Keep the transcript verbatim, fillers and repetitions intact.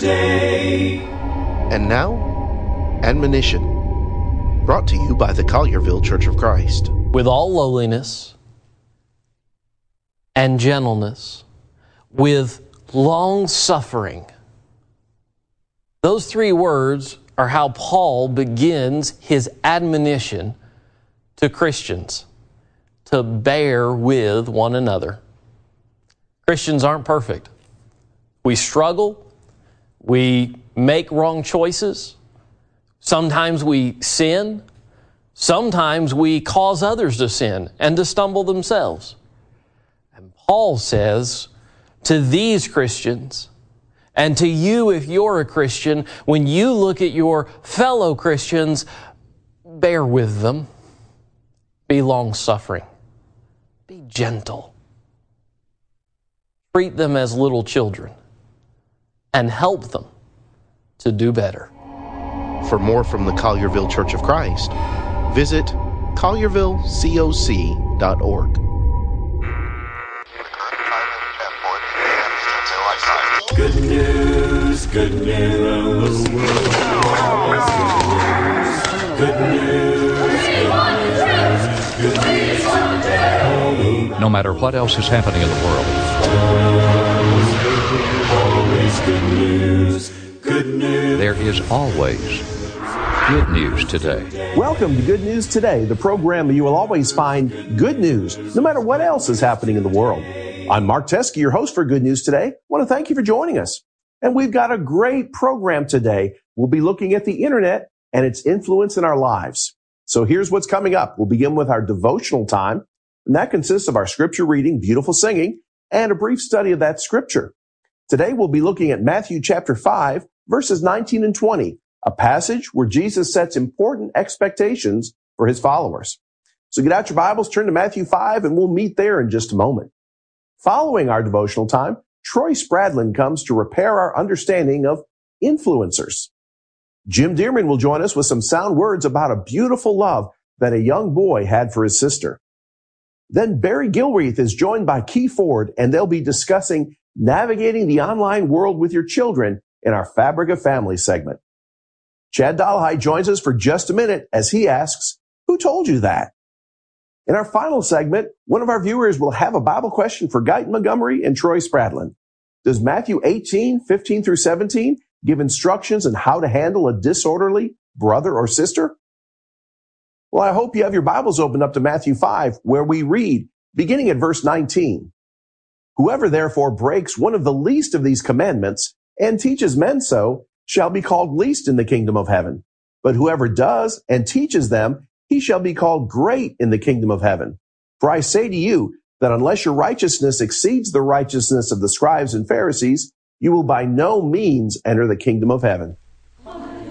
today. And now, admonition, brought to you by the Collierville Church of Christ. With all lowliness and gentleness, with long suffering. Those three words are how Paul begins his admonition to Christians to bear with one another. Christians aren't perfect. We struggle. We make wrong choices. Sometimes we sin. Sometimes we cause others to sin and to stumble themselves. And Paul says to these Christians, and to you if you're a Christian, when you look at your fellow Christians, bear with them. Be long-suffering. Be gentle. Treat them as little children and help them to do better. For more from the Collierville Church of Christ, visit collierville coc dot org. Good news, good news. Good news, good news, good news today. No matter what else is happening in the world, always good news, good news. there is always good news today. Welcome to Good News Today, the program where you will always find good news, no matter what else is happening in the world. I'm Mark Teskey, your host for Good News Today. I want to thank you for joining us. And we've got a great program today. We'll be looking at the internet and its influence in our lives. So here's what's coming up. We'll begin with our devotional time, and that consists of our scripture reading, beautiful singing, and a brief study of that scripture. Today we'll be looking at Matthew chapter five, verses nineteen and twenty, a passage where Jesus sets important expectations for his followers. So get out your Bibles, turn to Matthew five, and we'll meet there in just a moment. Following our devotional time, Troy Spradlin comes to repair our understanding of influencers. Jim Dearman will join us with some sound words about a beautiful love that a young boy had for his sister. Then Barry Gilreath is joined by Key Ford, and they'll be discussing navigating the online world with your children in our Fabric of Family segment. Chad Dolhide joins us for just a minute as he asks, who told you that? In our final segment, one of our viewers will have a Bible question for Guyton Montgomery and Troy Spradlin. Does Matthew eighteen, fifteen through seventeen give instructions on how to handle a disorderly brother or sister? Well, I hope you have your Bibles opened up to Matthew five, where we read, beginning at verse nineteen, whoever therefore breaks one of the least of these commandments and teaches men so shall be called least in the kingdom of heaven. But whoever does and teaches them, he shall be called great in the kingdom of heaven. For I say to you that unless your righteousness exceeds the righteousness of the scribes and Pharisees, you will by no means enter the kingdom of heaven.